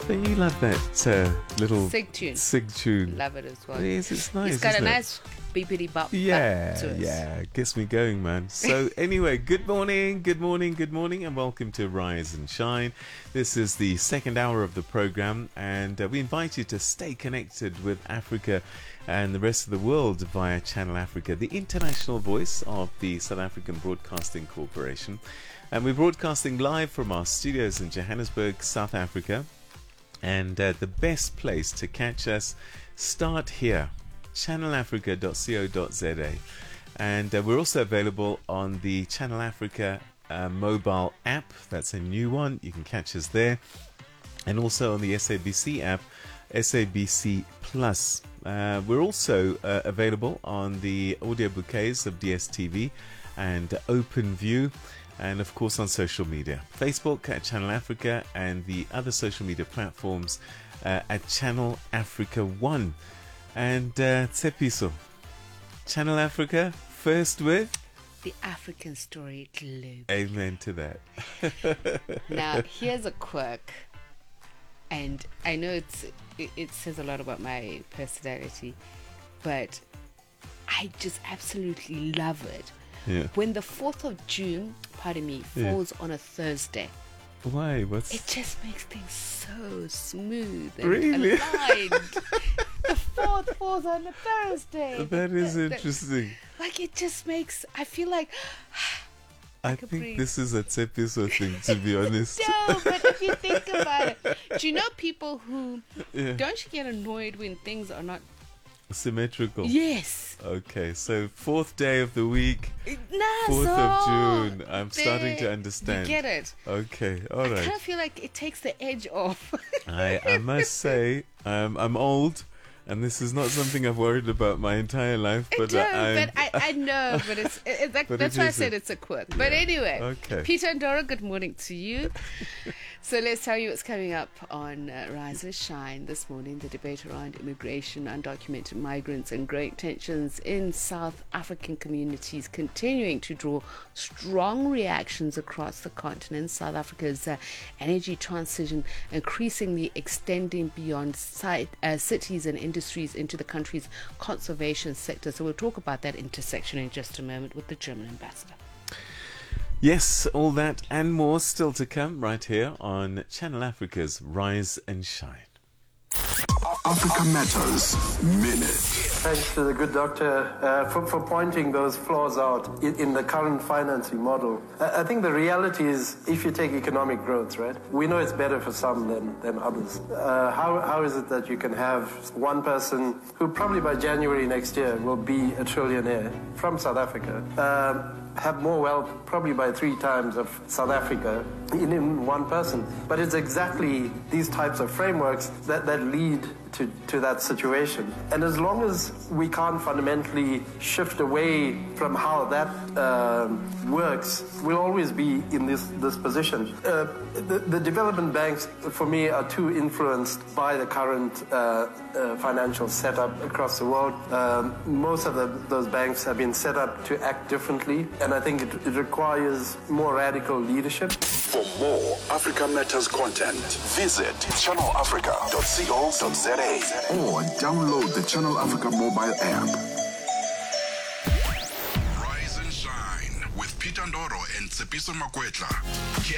Don't you love that little Sig tune? Love it as well. Yes, it's nice. It's got isn't a it? nice beepity bop. Yeah, to it. yeah, gets me going, man. So anyway, good morning, and welcome to Rise and Shine. This is the second hour of the program, and we invite you to stay connected with Africa and the rest of the world via Channel Africa, the international voice of the South African Broadcasting Corporation. And we're broadcasting live from our studios in Johannesburg, South Africa. And the best place to catch us, start here, channelafrica.co.za. And we're also available on the Channel Africa mobile app. That's a new one. You can catch us there. And also on the SABC app, SABC Plus. We're also available on the audio bouquets of DSTV and OpenView. And of course on social media, Facebook at Channel Africa and the other social media platforms at Channel Africa 1. And Tshepiso, Channel Africa first with the African Story Globe. Amen to that. Now here's a quirk, and I know it says a lot about my personality, but I just absolutely love it. Yeah. When the 4th of June, falls on a Thursday. Why? It just makes things so smooth and really aligned. The 4th falls on a Thursday. That is interesting. Like it just makes, I feel like I think breathe. This is a Tshepiso thing, to be honest. No, but if you think about it, do you know people who don't you get annoyed when things are not symmetrical? Yes. Okay, so 4th day of the week, 4th of June. I'm starting to understand. You get it. Okay, all right. I kind of feel like it takes the edge off. I must say, I'm old, and this is not something I've worried about my entire life. But I know, but that's why I said it's a quirk. Yeah. But anyway, okay. Peter Ndoro, good morning to you. So let's tell you what's coming up on Rise and Shine this morning. The debate around immigration, undocumented migrants, and growing tensions in South African communities continuing to draw strong reactions across the continent. South Africa's energy transition increasingly extending beyond cities and industries into the country's conservation sector. So we'll talk about that intersection in just a moment with the German ambassador. Yes, all that and more still to come right here on Channel Africa's Rise and Shine. Africa Matters Minute. Thanks to the good doctor for pointing those flaws out in the current financing model. I think the reality is, if you take economic growth, right, we know it's better for some than others. How is it that you can have one person who probably by January next year will be a trillionaire from South Africa, have more wealth probably by 3 times of South Africa in one person? But it's exactly these types of frameworks that lead to that situation. And as long as we can't fundamentally shift away from how that works, we'll always be in this position. The development banks, for me, are too influenced by the current financial setup across the world. Most of those banks have been set up to act differently, and I think it requires more radical leadership. For more Africa Matters content, visit channelafrica.co.za or download the Channel Africa mobile app. Rise and Shine with Peter Ndoro and Tshepiso Makwetla.